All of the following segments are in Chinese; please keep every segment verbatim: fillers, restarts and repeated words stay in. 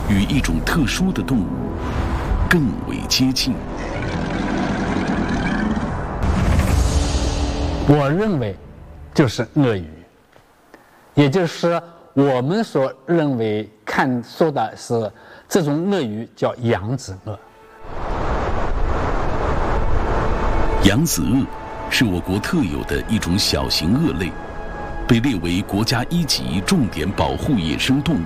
与一种特殊的动物更为接近。 我认为就是鳄鱼，也就是我们所认为看说的是这种鳄鱼叫扬子鳄。 扬子鳄是我国特有的一种小型鳄类，被列为国家一级重点保护野生动物。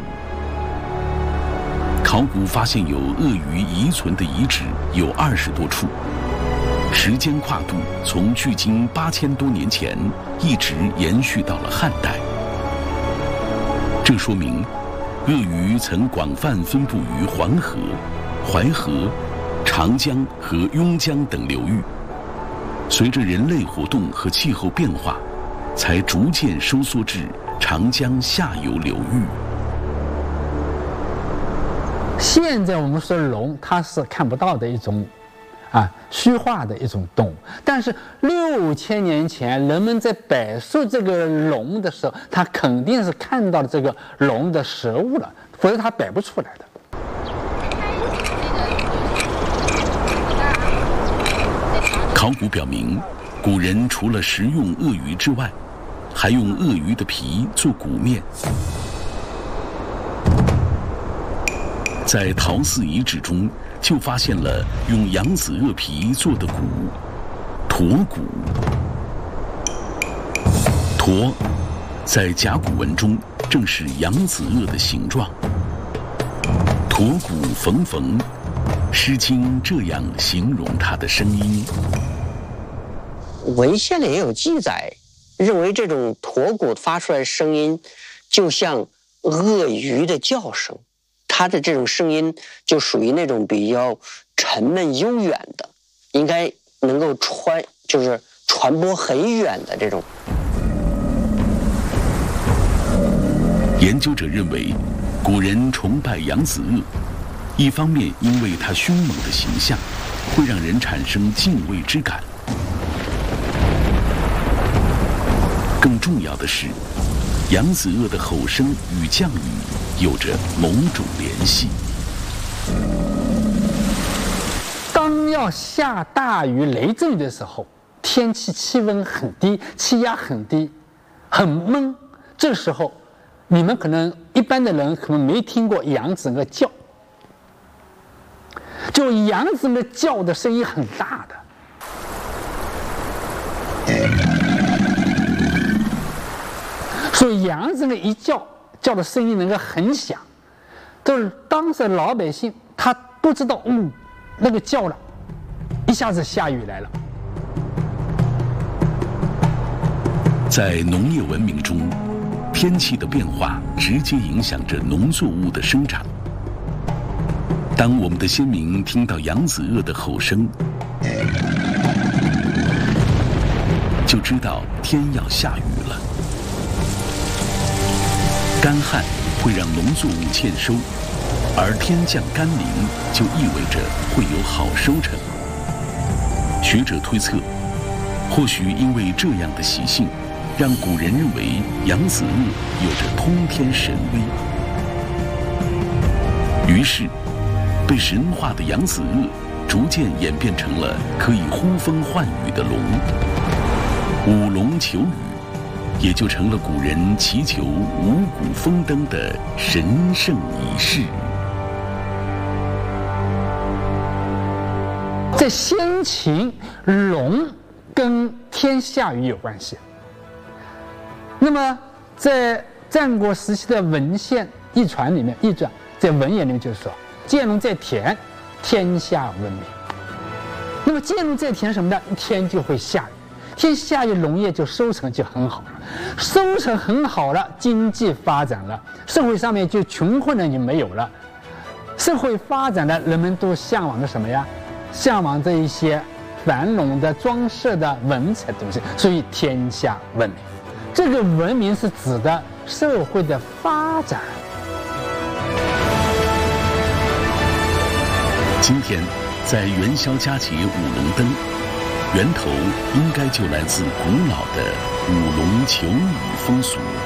考古发现有鳄鱼遗存的遗址有二十多处，时间跨度从距今八千多年前一直延续到了汉代。这说明，鳄鱼曾广泛分布于黄河、淮河、长江和邕江等流域，随着人类活动和气候变化，才逐渐收缩至长江下游流域。 现在我们说龙，它是看不到的一种啊虚化的一种动物，但是六千年前人们在摆设这个龙的时候，他肯定是看到了这个龙的实物了，否则他摆不出来的。 考古表明，古人除了食用鳄鱼之外，还用鳄鱼的皮做鼓面。在陶寺遗址中，就发现了用扬子鳄皮做的鼓——驼鼓。驼，在甲骨文中正是扬子鳄的形状。驼鼓冯冯，《诗经》这样形容它的声音。 文献里也有记载，认为这种驼鼓发出来的声音，就像鳄鱼的叫声。它的这种声音就属于那种比较沉闷悠远的，应该能够传，就是传播很远的这种。 研究者认为，古人崇拜扬子鳄，一方面因为它凶猛的形象，会让人产生敬畏之感。更重要的是，扬子鳄的吼声与降雨有着某种联系。 当要下大雨雷阵雨的时候，天气气温很低，气压很低，很闷，这时候你们可能一般的人可能没听过扬子鳄叫，就扬子鳄叫的声音很大的。所以扬子鳄一叫，叫的声音能够很响，就是当时老百姓他不知道，嗯，那个叫了，一下子下雨来了。 在农业文明中，天气的变化直接影响着农作物的生长。当我们的先民听到扬子鳄的吼声，就知道天要下雨了。干旱会让农作物欠收，而天降甘霖就意味着会有好收成。学者推测，或许因为这样的习性，让古人认为扬子鳄有着通天神威。于是，被神化的扬子鳄逐渐演变成了可以呼风唤雨的龙。舞龙求雨，也就成了古人祈求五谷丰登的神圣仪式。 在先秦，龙跟天下雨有关系。那么在战国时期的文献译传里面，译传在文言里面就是说，见龙在田，天下闻名。那么见龙在田什么呢？天就会下雨。天下雨，农业就收成就很好了，收成很好了，经济发展了，社会上面就穷困的就没有了，社会发展了，人们都向往着什么呀？向往着一些繁荣的、装饰的文采东西，所以天下文明。这个文明是指的社会的发展。 今天，在元宵佳节舞龙灯。源头应该就来自古老的舞龙求雨风俗。